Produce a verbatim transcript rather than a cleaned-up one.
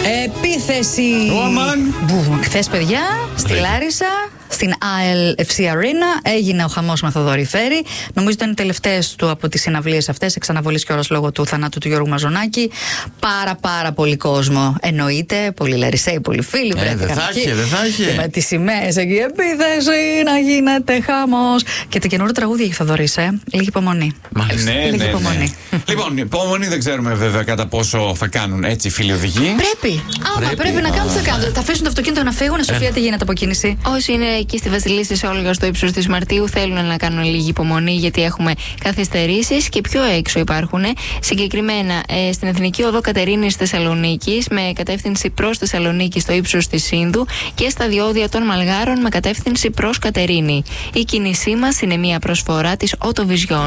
Επίθεση. Oh, χθες, παιδιά, στη Λάρισα, στην έι ελ εφ σι Arena, έγινε ο χαμός με Θοδωρή Φέρη. Νομίζω ήταν οι τελευταίες του από τις συναυλίες αυτές, εξαναβολής και ώρας λόγω του θανάτου του Γιώργου Μαζονάκη. Πάρα πάρα πολύ κόσμο. Εννοείται, πολλοί Λαρισαίοι, πολλοί φίλοι. Ε, δεν θα είχε, δεν θα είχε. Με τις σημαίες εκεί, επίθεση, να γίνεται χαμός. Και το καινούριο τραγούδι έχει Θοδωρής, ε. Λίγη υπομονή. Μάλιστα. Ναι, Λίγη ναι, υπομονή. Ναι. Λοιπόν, υπομονή δεν ξέρουμε βέβαια κατά πόσο θα κάνουν έτσι οι φίλοι οδηγοί. Πρέπει. Άμα πρέπει, πρέπει να κάνουν, τι θα κάνουν. Θα αφήσουν το αυτοκίνητο να φύγουν. Σοφία, τι γίνεται από κίνηση? Όσοι είναι εκεί στη Βασιλίσσης Όλγα στο ύψος της Μαρτίου θέλουν να κάνουν λίγη υπομονή, γιατί έχουμε καθυστερήσεις και πιο έξω υπάρχουν. Συγκεκριμένα ε, στην Εθνική Οδό Κατερίνης Θεσσαλονίκης με κατεύθυνση προς Θεσσαλονίκη στο ύψος της Σύνδου και στα διόδια των Μαλγάρων με κατεύθυνση προς Κατερίνη. Η κίνησή μας είναι μια προσφορά της Autovision.